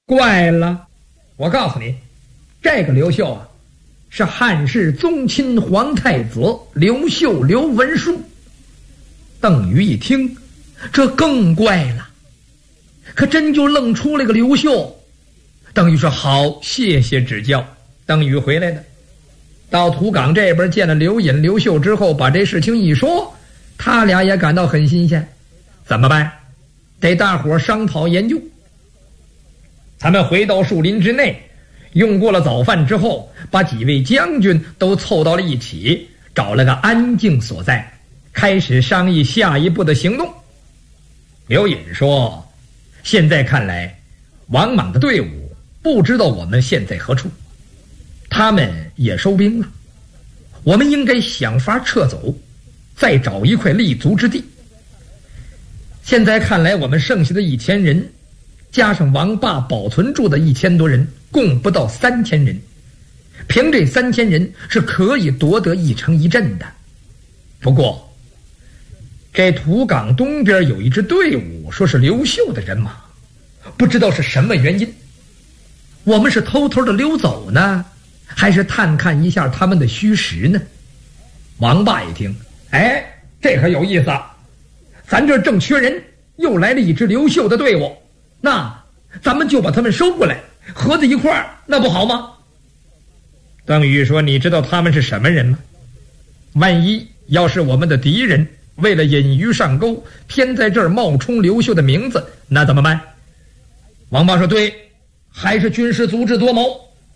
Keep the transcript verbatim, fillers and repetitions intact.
怪了，我告诉你，这个刘秀啊，是汉室宗亲皇太子刘秀刘文书。邓禹一听，这更怪了，可真就愣出了个刘秀。邓禹说好，谢谢指教。邓禹回来了，到土岗这边见了刘隐刘秀之后，把这事情一说，他俩也感到很新鲜。怎么办？得大伙商讨研究。他们回到树林之内，用过了早饭之后，把几位将军都凑到了一起，找了个安静所在，开始商议下一步的行动。刘隐说，现在看来王莽的队伍不知道我们现在何处，他们也收兵了，我们应该想法撤走，再找一块立足之地。现在看来，我们剩下的一千人加上王霸保存住的一千多人，共不到三千人。凭这三千人是可以夺得一城一镇的。不过这土岗东边有一支队伍，说是刘秀的人马，不知道是什么原因。我们是偷偷的溜走呢，还是探看一下他们的虚实呢？王霸一听，哎，这可有意思啊！咱这正缺人，又来了一支刘秀的队伍，那咱们就把他们收过来，合在一块儿，那不好吗？邓禹说，你知道他们是什么人吗？万一要是我们的敌人，为了引鱼上钩，偏在这儿冒充刘秀的名字，那怎么办？王霸说，对，还是军师足智多谋，